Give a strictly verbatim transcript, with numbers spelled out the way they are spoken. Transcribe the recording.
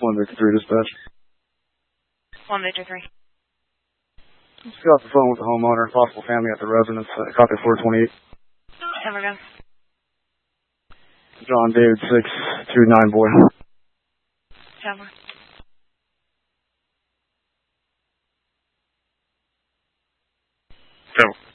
one Victor three dispatch. one Victor three. Just got off the phone with the homeowner and possible family at the residence. Uh, copy four twenty-eight. Over go. John David six two nine boy. Over. Over.